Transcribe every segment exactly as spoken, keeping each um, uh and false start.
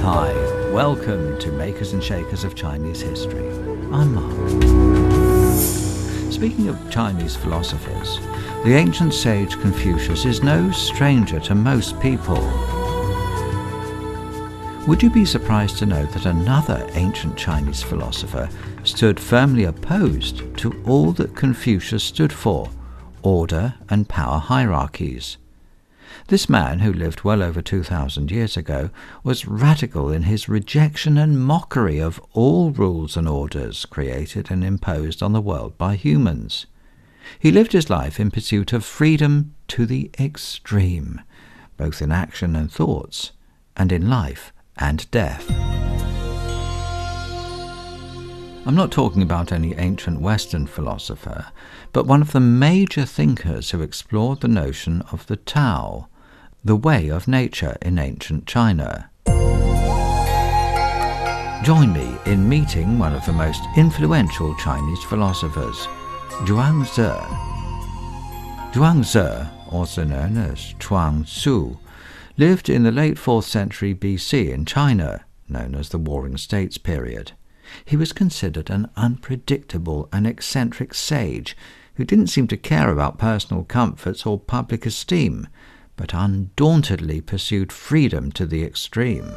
Hi, welcome to Makers and Shakers of Chinese History. I'm Mark. Speaking of Chinese philosophers, the ancient sage Confucius is no stranger to most people. Would you be surprised to know that another ancient Chinese philosopher stood firmly opposed to all that Confucius stood for, order and power hierarchies? This man, who lived well over two thousand years ago, was radical in his rejection and mockery of all rules and orders created and imposed on the world by humans. He lived his life in pursuit of freedom to the extreme, both in action and thoughts, and in life and death. I'm not talking about any ancient Western philosopher, but one of the major thinkers who explored the notion of the Tao, the way of nature in ancient China. Join me in meeting one of the most influential Chinese philosophers, Zhuangzi. Zhuangzi, also known as Chuang Tzu, lived in the late fourth century B C in China, known as the Warring States period. He was considered an unpredictable and eccentric sage who didn't seem to care about personal comforts or public esteem, but undauntedly pursued freedom to the extreme.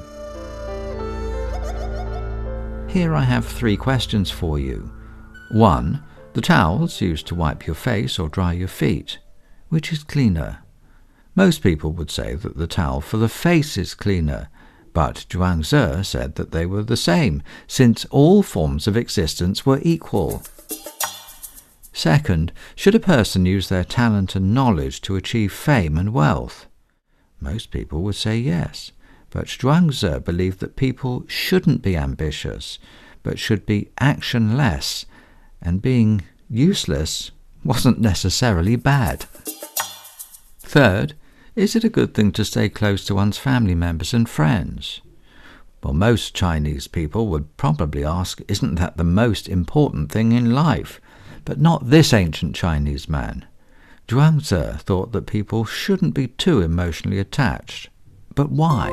Here I have three questions for you. One, the towels used to wipe your face or dry your feet, which is cleaner? Most people would say that the towel for the face is cleaner, but Zhuangzi said that they were the same, since all forms of existence were equal. Second, should a person use their talent and knowledge to achieve fame and wealth? Most people would say yes, but Zhuangzi believed that people shouldn't be ambitious, but should be actionless, and being useless wasn't necessarily bad. Third, is it a good thing to stay close to one's family members and friends? Well, most Chinese people would probably ask, isn't that the most important thing in life? But not this ancient Chinese man. Zhuangzi thought that people shouldn't be too emotionally attached. But why?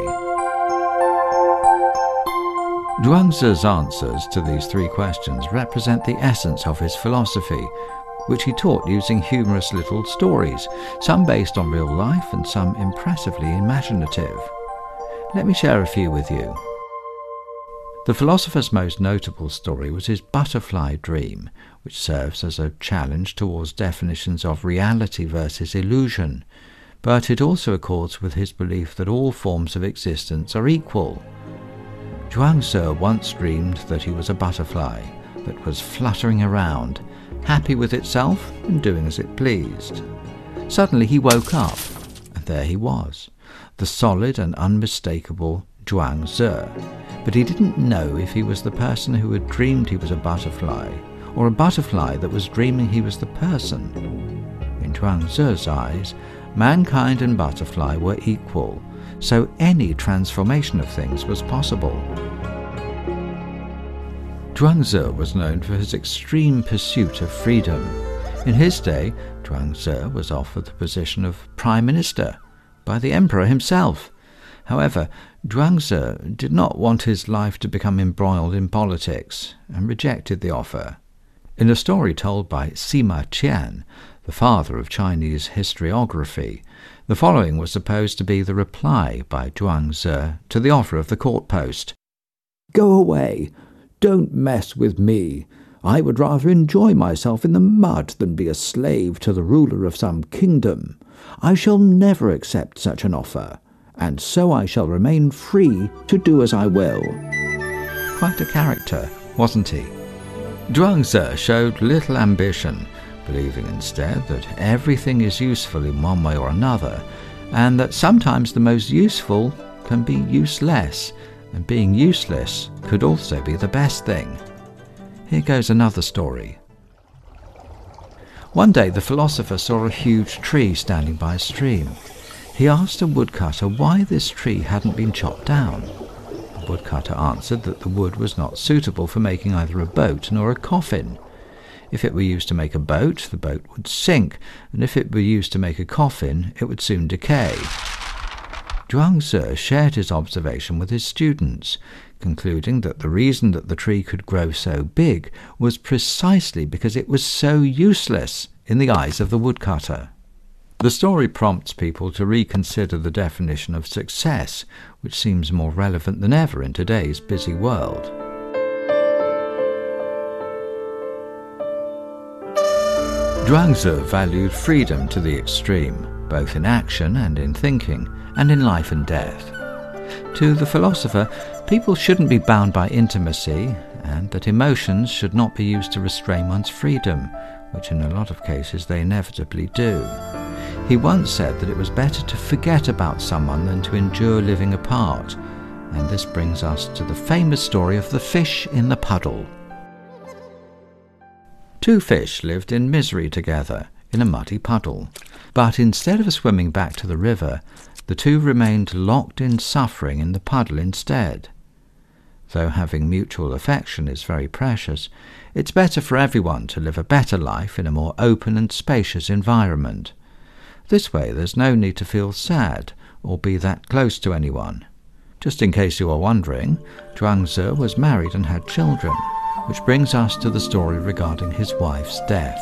Zhuangzi's answers to these three questions represent the essence of his philosophy, which he taught using humorous little stories, some based on real life and some impressively imaginative. Let me share a few with you. The philosopher's most notable story was his butterfly dream, which serves as a challenge towards definitions of reality versus illusion, but it also accords with his belief that all forms of existence are equal. Zhuangzi once dreamed that he was a butterfly that was fluttering around, happy with itself and doing as it pleased. Suddenly he woke up, and there he was, the solid and unmistakable Zhuangzi. But he didn't know if he was the person who had dreamed he was a butterfly, or a butterfly that was dreaming he was the person. In Zhuangzi's eyes, mankind and butterfly were equal, so any transformation of things was possible. Zhuangzi was known for his extreme pursuit of freedom. In his day, Zhuangzi was offered the position of Prime Minister by the Emperor himself. However, Zhuangzi did not want his life to become embroiled in politics and rejected the offer. In a story told by Sima Qian, the father of Chinese historiography, the following was supposed to be the reply by Zhuangzi to the offer of the court post. "Go away. Don't mess with me. I would rather enjoy myself in the mud than be a slave to the ruler of some kingdom. I shall never accept such an offer, and so I shall remain free to do as I will." Quite a character, wasn't he? Zhuangzi showed little ambition, believing instead that everything is useful in one way or another, and that sometimes the most useful can be useless, and being useless could also be the best thing. Here goes another story. One day the philosopher saw a huge tree standing by a stream. He asked a woodcutter why this tree hadn't been chopped down. The woodcutter answered that the wood was not suitable for making either a boat nor a coffin. If it were used to make a boat, the boat would sink, and if it were used to make a coffin, it would soon decay. Zhuangzi shared his observation with his students, concluding that the reason that the tree could grow so big was precisely because it was so useless in the eyes of the woodcutter. The story prompts people to reconsider the definition of success, which seems more relevant than ever in today's busy world. Zhuangzi valued freedom to the extreme, both in action and in thinking, and in life and death. To the philosopher, people shouldn't be bound by intimacy, and that emotions should not be used to restrain one's freedom, which in a lot of cases they inevitably do. He once said that it was better to forget about someone than to endure living apart, and this brings us to the famous story of the fish in the puddle. Two fish lived in misery together in a muddy puddle, but instead of swimming back to the river, the two remained locked in suffering in the puddle instead. Though having mutual affection is very precious, it's better for everyone to live a better life in a more open and spacious environment. This way there's no need to feel sad or be that close to anyone. Just in case you are wondering, Zhuangzi was married and had children, which brings us to the story regarding his wife's death.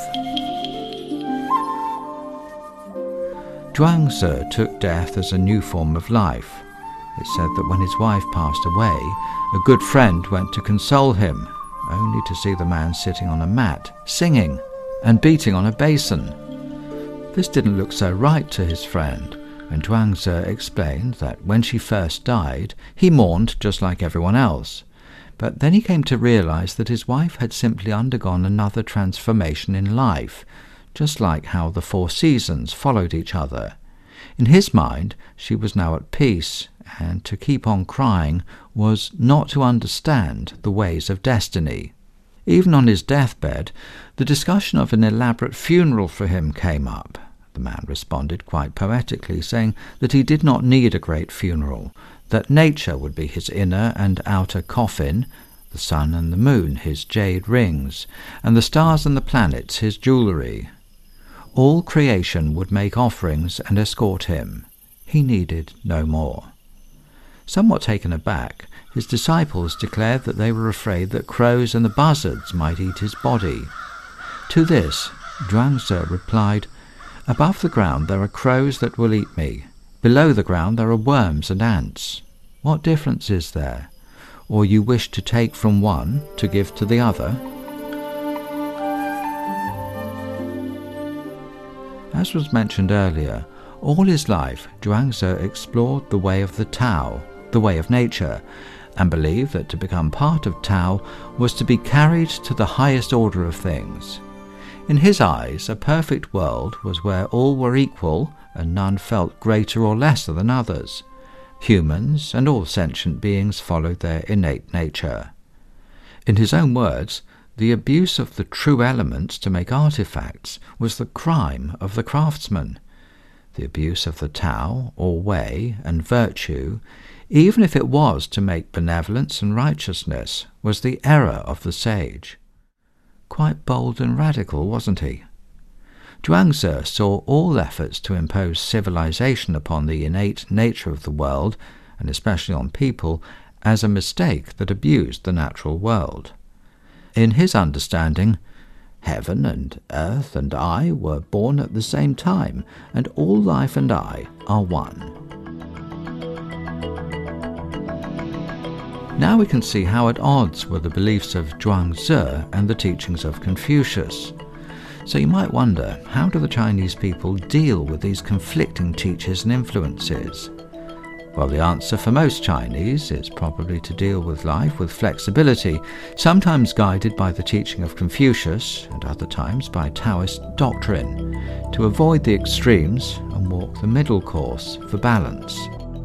Zhuangzi took death as a new form of life. It's said that when his wife passed away, a good friend went to console him, only to see the man sitting on a mat, singing, and beating on a basin. This didn't look so right to his friend, and Zhuangzi explained that when she first died, he mourned just like everyone else. But then he came to realize that his wife had simply undergone another transformation in life, just like how the four seasons followed each other. In his mind, she was now at peace, and to keep on crying was not to understand the ways of destiny. Even on his deathbed, the discussion of an elaborate funeral for him came up. The man responded quite poetically, saying that he did not need a great funeral, that nature would be his inner and outer coffin, the sun and the moon his jade rings, and the stars and the planets his jewellery. All creation would make offerings and escort him. He needed no more. Somewhat taken aback, his disciples declared that they were afraid that crows and the buzzards might eat his body. To this, Zhuangzi replied, "Above the ground there are crows that will eat me. Below the ground there are worms and ants. What difference is there? Or you wish to take from one to give to the other?" As was mentioned earlier, all his life Zhuangzi explored the way of the Tao, the way of nature, and believed that to become part of Tao was to be carried to the highest order of things. In his eyes, a perfect world was where all were equal and none felt greater or lesser than others. Humans and all sentient beings followed their innate nature. In his own words, the abuse of the true elements to make artifacts was the crime of the craftsman. The abuse of the Tao, or way, and virtue, even if it was to make benevolence and righteousness, was the error of the sage. Quite bold and radical, wasn't he? Zhuangzi saw all efforts to impose civilization upon the innate nature of the world, and especially on people, as a mistake that abused the natural world. In his understanding, heaven and earth and I were born at the same time, and all life and I are one. Now we can see how at odds were the beliefs of Zhuangzi and the teachings of Confucius. So you might wonder, how do the Chinese people deal with these conflicting teachers and influences? Well, the answer for most Chinese is probably to deal with life with flexibility, sometimes guided by the teaching of Confucius and other times by Taoist doctrine, to avoid the extremes and walk the middle course for balance.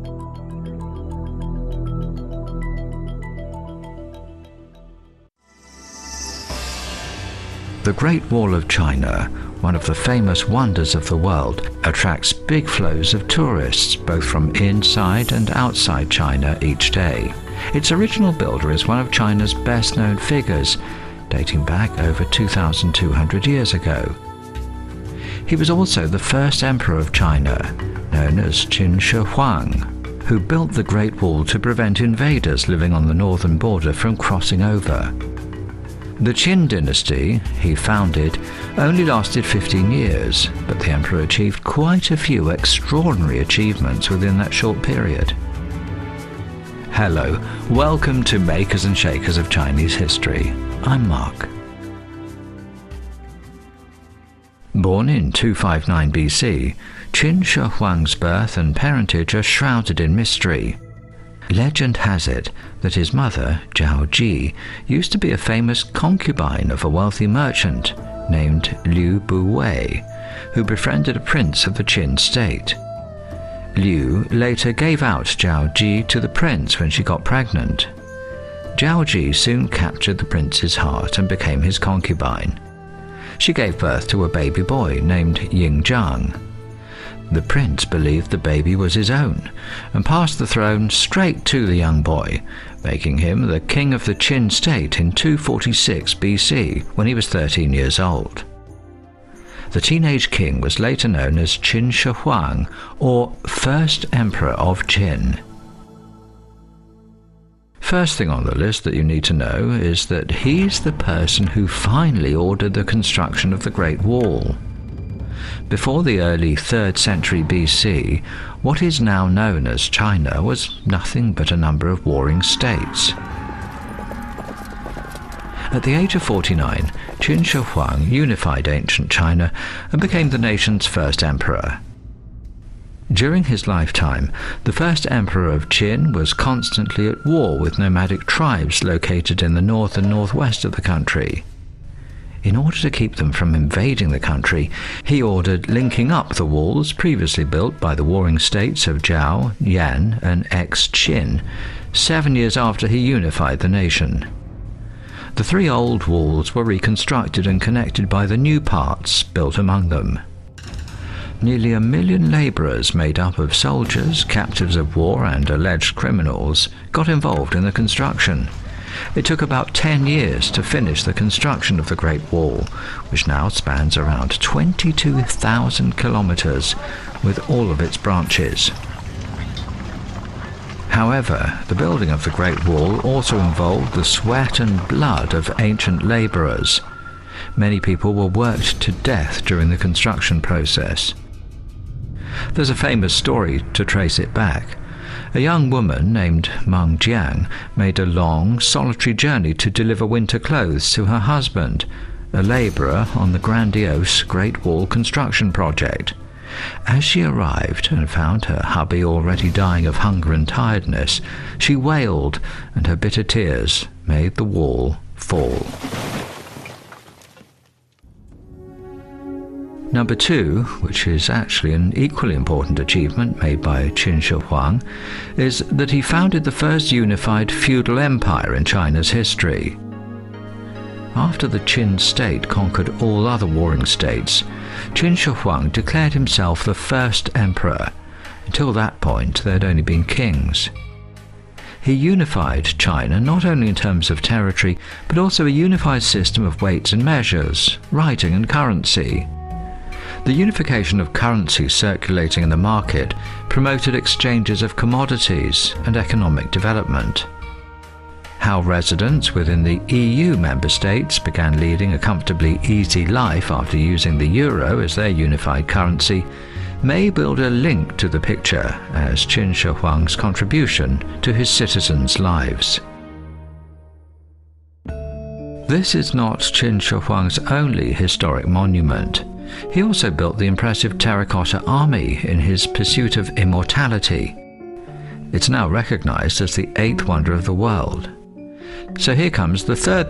The Great Wall of China, one of the famous wonders of the world, attracts big flows of tourists both from inside and outside China each day. Its original builder is one of China's best-known figures, dating back over two thousand two hundred years ago. He was also the first emperor of China, known as Qin Shi Huang, who built the Great Wall to prevent invaders living on the northern border from crossing over. The Qin dynasty he founded only lasted fifteen years, but the emperor achieved quite a few extraordinary achievements within that short period. Hello, welcome to Makers and Shakers of Chinese History. I'm Mark. Born in two fifty-nine B C, Qin Shi Huang's birth and parentage are shrouded in mystery. Legend has it that his mother, Zhao Ji, used to be a famous concubine of a wealthy merchant named Liu Buwei, who befriended a prince of the Qin state. Liu later gave out Zhao Ji to the prince when she got pregnant. Zhao Ji soon captured the prince's heart and became his concubine. She gave birth to a baby boy named Yingzhang. The prince believed the baby was his own and passed the throne straight to the young boy, making him the king of the Qin state in two forty-six B C when he was thirteen years old. The teenage king was later known as Qin Shi Huang, or First Emperor of Qin. First thing on the list that you need to know is that he's the person who finally ordered the construction of the Great Wall. Before the early third century B C, what is now known as China was nothing but a number of warring states. At the age of forty-nine, Qin Shi Huang unified ancient China and became the nation's first emperor. During his lifetime, the first emperor of Qin was constantly at war with nomadic tribes located in the north and northwest of the country. In order to keep them from invading the country, he ordered linking up the walls previously built by the warring states of Zhao, Yan, and ex-Qin, seven years after he unified the nation. The three old walls were reconstructed and connected by the new parts built among them. Nearly a million labourers made up of soldiers, captives of war and alleged criminals got involved in the construction. It took about ten years to finish the construction of the Great Wall, which now spans around twenty-two thousand kilometres with all of its branches. However, the building of the Great Wall also involved the sweat and blood of ancient labourers. Many people were worked to death during the construction process. There's a famous story to trace it back. A young woman named Meng Jiang made a long, solitary journey to deliver winter clothes to her husband, a labourer on the grandiose Great Wall construction project. As she arrived and found her hubby already dying of hunger and tiredness, she wailed, and her bitter tears made the wall fall. Number two, which is actually an equally important achievement made by Qin Shi Huang, is that he founded the first unified feudal empire in China's history. After the Qin state conquered all other warring states, Qin Shi Huang declared himself the first emperor. Until that point, there had only been kings. He unified China not only in terms of territory, but also a unified system of weights and measures, writing and currency. The unification of currency circulating in the market promoted exchanges of commodities and economic development. How residents within the E U member states began leading a comfortably easy life after using the euro as their unified currency may build a link to the picture as Qin Shi Huang's contribution to his citizens' lives. This is not Qin Shi Huang's only historic monument. He also built the impressive terracotta army in his pursuit of immortality. It's now recognized as the eighth wonder of the world. So here comes the third